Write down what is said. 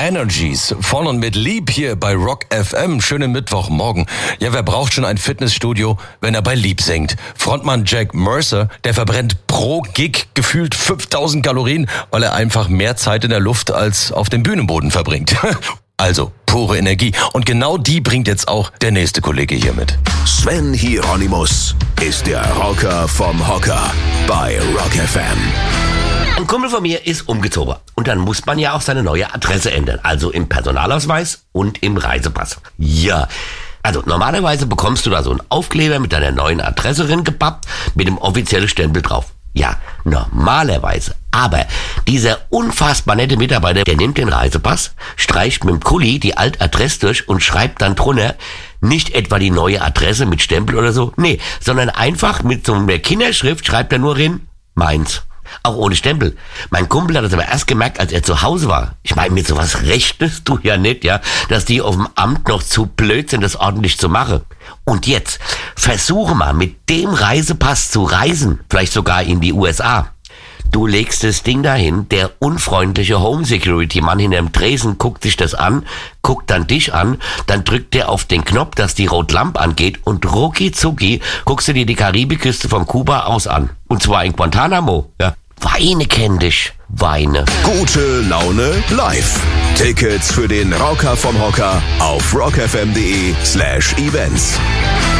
Energies von und mit Lieb hier bei Rock FM. Schönen Mittwochmorgen. Ja, wer braucht schon ein Fitnessstudio, wenn er bei Lieb singt? Frontmann Jack Mercer, der verbrennt pro Gig gefühlt 5000 Kalorien, weil er einfach mehr Zeit in der Luft als auf dem Bühnenboden verbringt. Also, pure Energie. Und genau die bringt jetzt auch der nächste Kollege hier mit. Sven Hieronymus ist der Rocker vom Hocker bei Rock FM. Ein Kumpel von mir ist umgezogen und dann muss man ja auch seine neue Adresse ändern, also im Personalausweis und im Reisepass. Ja, also normalerweise bekommst du da so einen Aufkleber mit deiner neuen Adresse drin gebappt, mit dem offiziellen Stempel drauf. Ja, normalerweise. Aber dieser unfassbar nette Mitarbeiter, der nimmt den Reisepass, streicht mit dem Kuli die alte Adresse durch und schreibt dann drunter nicht etwa die neue Adresse mit Stempel oder so, nee, sondern einfach mit so einer Kinderschrift schreibt er nur hin, meins. Auch ohne Stempel. Mein Kumpel hat das aber erst gemerkt, als er zu Hause war. Ich meine, mit sowas rechnest du ja nicht, ja, dass die auf dem Amt noch zu blöd sind, das ordentlich zu machen. Und jetzt, versuche mal, mit dem Reisepass zu reisen, vielleicht sogar in die USA. Du legst das Ding dahin, der unfreundliche Home-Security-Mann hinterm Tresen guckt sich das an, guckt dann dich an, dann drückt der auf den Knopf, dass die Rotlampe angeht und rucki zucki guckst du dir die Karibikküste von Kuba aus an. Und zwar in Guantanamo, ja. Weine kenn dich, Weine. Gute Laune live. Tickets für den Rocker vom Hocker auf rockfm.de/events.